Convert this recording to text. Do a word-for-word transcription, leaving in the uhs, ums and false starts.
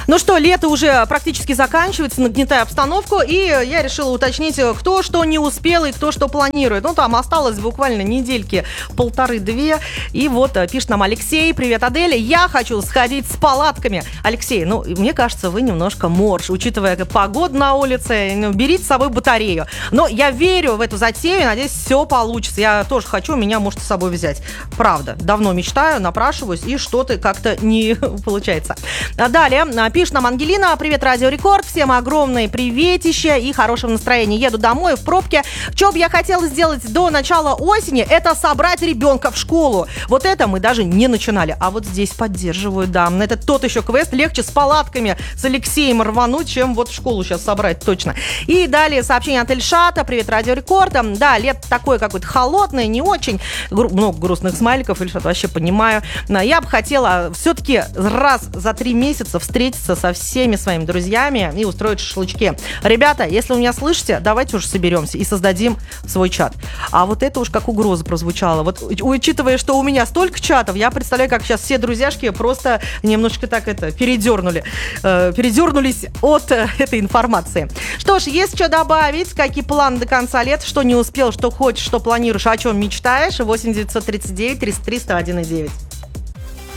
Ну что, лето уже практически заканчивается, нагнетая обстановку, и я решила уточнить, кто что не успел и кто что планирует. Ну, там осталось буквально недельки полторы-две, и вот пишет нам Алексей: привет, Адель, я хочу сходить с палатками. Алексей, ну, мне кажется, вы немножко морж, учитывая погоду на улице, ну, берите с собой батарею. Но я верю в эту затею, надеюсь, все получится. Я тоже хочу, меня можете с собой взять. Правда, давно мечтаю, напрашиваюсь, и что-то как-то не получается. Далее пишет нам Ангелина: привет, Радио Рекорд, всем огромное приветище и хорошего настроения. Еду домой в пробке. Что бы я хотела сделать до начала осени, это собрать ребенка в школу. Вот это мы даже не начинали. А вот здесь поддерживаю, да. Это тот еще квест. Легче с палатками с Алексеем рвануть, чем вот в школу сейчас собрать, точно. И далее сообщение от Эльшата: привет, Радио Рекорд. Да, лето такое какое-то холодное, не очень. Гру- много грустных смайликов, Эльшат, вообще понимаю. Я бы хотела все-таки раз за три месяца встретиться со всеми своими друзьями и устроить шашлычки. Ребята, если вы меня слышите, давайте уже соберемся и создадим свой чат. А вот это уж как угроза прозвучала. Вот учитывая, что у меня столько чатов, я представляю, как сейчас все друзьяшки просто немножко так это передернули, э, передернулись от э, этой информации. Что ж, есть что добавить, какие планы до конца лета, что не успел, что хочешь, что планируешь, о чем мечтаешь, восемь девятьсот тридцать девять триста три сто один девять.